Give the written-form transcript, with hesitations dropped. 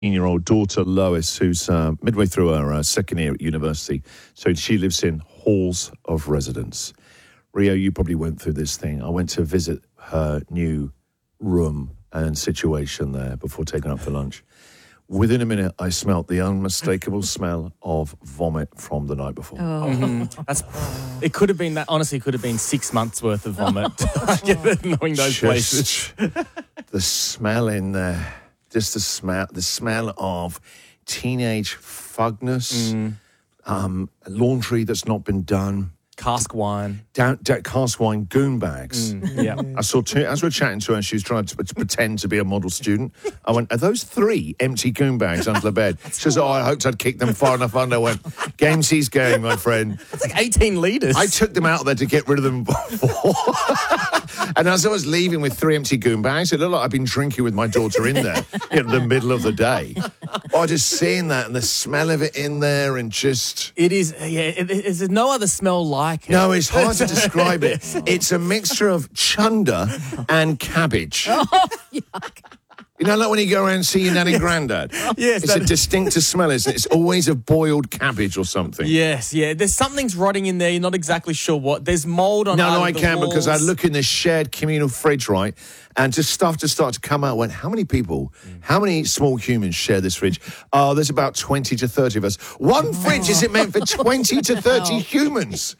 year-old daughter, Lois, who's midway through her second year at university. So she lives in halls of residence. Rio, you probably went through this thing. I went to visit her new room and situation there before taking her up for lunch. Within a minute, I smelt the unmistakable smell of vomit from the night before. It could have been that. Honestly, it could have been 6 months worth of vomit. Knowing those places. The smell in there, just the smell of teenage fugness, laundry that's not been done. Cask wine. Cask wine goon bags. Yeah. I saw two, as we were chatting to her and she was trying to pretend to be a model student, I went, are those 3 empty goon bags under the bed? She says, I hoped I'd kicked them far enough under. I went, gamesy's game, my friend. It's like 18 litres. I took them out there to get rid of them before. And as I was leaving with 3 empty goon bags, it looked like I'd been drinking with my daughter in there in the middle of the day. Just seeing that and the smell of it in there and just... It is, there's no other smell like it. No, it's hard to describe it. It's a mixture of chunder and cabbage. Oh, yuck. You know, like when you go around and see your nan and granddad? Yes. It's a distinctive smell, isn't it? It's always a boiled cabbage or something. Yes, yeah. There's something's rotting in there. You're not exactly sure what. There's mould on No, the I can walls. because I look in this shared communal fridge, right? And just stuff just started to come out. I went, how many people, how many small humans share this fridge? Oh, there's about 20 to 30 of us. One fridge isn't meant for 20 to 30 humans.